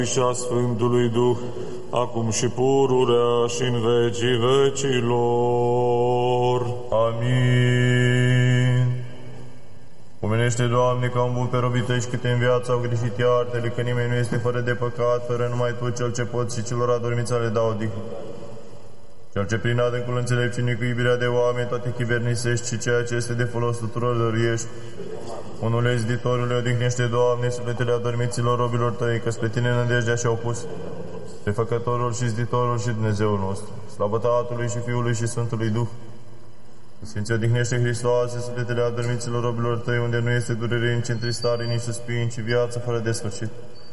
și a Sfântului Duh, acum și pururea și în vecii vecilor. Amin. Pomenește, Doamne, ca un bun pe robii Tăi și câte în viața au greșit, iartă-le, că nimeni nu este fără de păcat, fără numai Tu, Cel ce poți și celor adormiți le dau odihnă. Cel ce prin adâncul înțelepciunii cu iubirea de oameni toate chivernisești și ceea ce este de folos tuturor dăruiești. Unule ziditorule, odihnește, Doamne, sufletele adormiților robilor Tăi, că spre Tine nădejdea și-au pus, pe Făcătorul și Ziditorul și Dumnezeul nostru. Slavă Tatălui și Fiului și Sfântului Duh. Sfinți, odihnește, Hristoase, sufletele adormiților robilor Tăi, unde nu este durere, nici întristare, nici suspin, ci viață fără de sfârșit.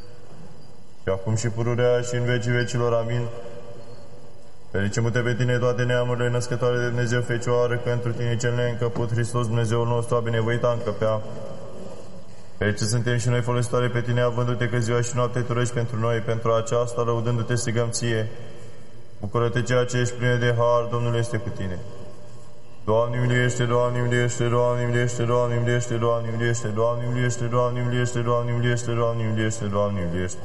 Și acum și pururea și în vecii vecilor. Amin. Felicim-te pe Tine, toate neamurile născătoare de Dumnezeu Fecioară, că întru Tine cel neîncăput, Hristos Dumnezeul nostru, a binevoit a încăpea. Ferice suntem și noi folositoare pe Tine, avându-te că ziua și noapte Tu regi pentru noi, pentru aceasta, lăudându-te, strigăm Ție. Bucură-te, ceea ce ești plină de har, Domnul este cu Tine. Doamne miliește, Doamne miliește, Doamne miliește, Doamne miliește, Doamne miliește, Doamne miliește, Doamne miliește, Doamne miliește, Doamne miliește, Doamne miliește.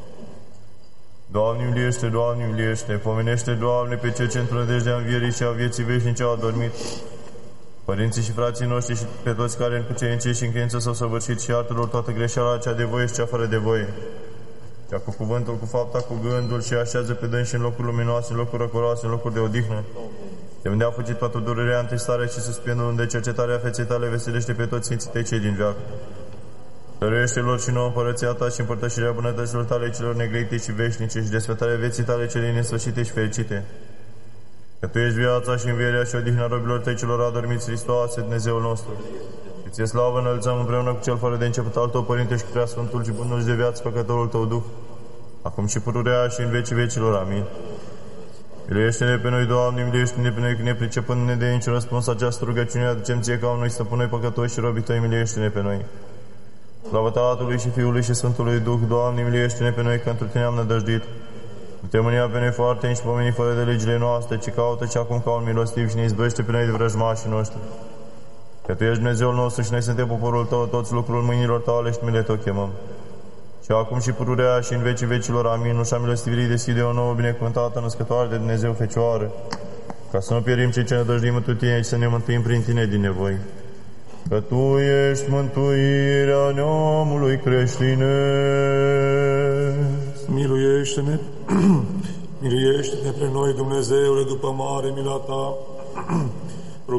Doamne miliește, Doamne miliește, pomenește, Doamne, pe cei ce într-o nădejdea învierii și a vieții veșnice au adormit. Părinții și frații noștri și pe toți care în cucerinție și în credință s-au săvârșit și iartă-lor toată greșeala, cea de voie și cea fără de voie. Cea cu cuvântul, cu fapta, cu gândul și așează pe dânsi în locuri luminoase, în locuri răcoroase, în locuri de odihnă. De unde a fugit toată durerea, întristarea și suspinul, unde cercetarea feței Tale veselește pe toți sfinții Tăi cei din veac. Dăruiește-lor și nouă împărăția Ta și împărtășirea bunătăților Tale celor negrăite și veșnice și desfătarea vieții Tale cele nesfârșite și fericite. Că Tu ești viața și învierea și odihna robilor Tăi celor adormiți, Hristoase, Dumnezeul nostru. Și Ție slavă înălțăm împreună cu Cel fără de început al Tău, Părinte și cu Preasfântul și bunul și de viață Făcătorul Tău Duh, acum și pururea și în vecii vecilor. Amin. Miluiește-ne pe noi, Doamne, miluiește-ne pe noi, că nepricepându-ne de niciun răspuns această rugăciune, aducem Ție ca unui stăpân noi păcătoși și robii Tăi, miluiește-ne pe noi. Slavă Tatălui și Fiului și Sfântului Duh, Doamne, miluiește-ne pe noi, că întru Tine am nădăjduit. Nu te mânia pe noi foarte, nici pomeni fără de legile noastre, ci caută și acum ca un milostiv și ne izbăvește pe noi de vrăjmașii noștri. Că Tu ești Dumnezeul nostru și noi suntem poporul Tău, toți lucrul mâinilor Tale și numele Tău chemăm. Și acum și pururea și în vecii vecilor. Amin. Ușa milostivirii deschide o nouă binecuvântată născătoare de Dumnezeu Fecioară, ca să nu pierim cei ce nădăjduim întru Tine și să ne mântuim prin Tine din nevoi. Că Tu ești mântuirea neamului creștinesc. Miluiește-ne, miluiește-ne pe noi, Dumnezeule, după mare mila Ta,